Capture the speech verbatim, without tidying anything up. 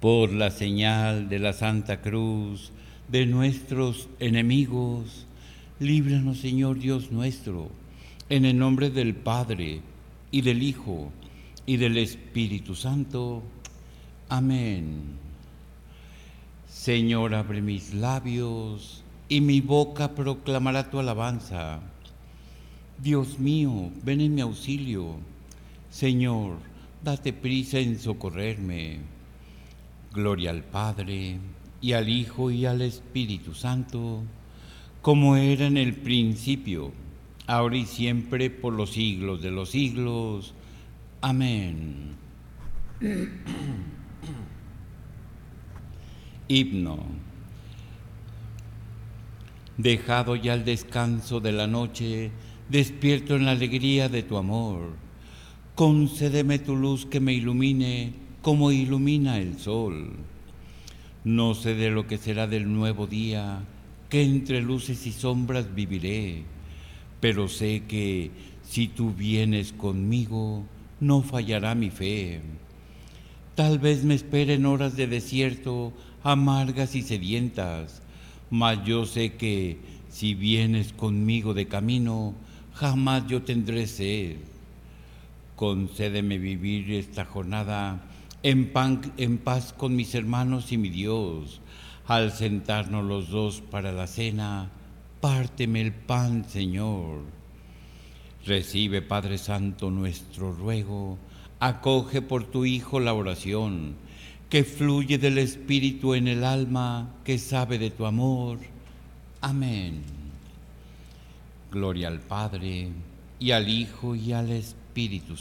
por la señal de la Santa Cruz de nuestros enemigos, líbranos, Señor Dios nuestro, en el nombre del Padre, y del Hijo, y del Espíritu Santo. Amén. Señor, abre mis labios, y mi boca proclamará tu alabanza. Dios mío, ven en mi auxilio. Señor, date prisa en socorrerme. Gloria al Padre, y al Hijo, y al Espíritu Santo, como era en el principio, ahora y siempre, por los siglos de los siglos. Amén. Himno. Dejado ya el descanso de la noche, despierto en la alegría de tu amor. Concédeme tu luz que me ilumine como ilumina el sol. No sé de lo que será del nuevo día, que entre luces y sombras viviré, pero sé que si tú vienes conmigo, no fallará mi fe. Tal vez me esperen horas de desierto, amargas y sedientas, mas yo sé que si vienes conmigo de camino, jamás yo tendré sed. Concédeme vivir esta jornada en, pan, en paz con mis hermanos y mi Dios. Al sentarnos los dos para la cena, párteme el pan, Señor. Recibe, Padre Santo, nuestro ruego. Acoge por tu Hijo la oración, que fluye del Espíritu en el alma, que sabe de tu amor. Amén. Gloria al Padre, y al Hijo, y al Espíritu Santo.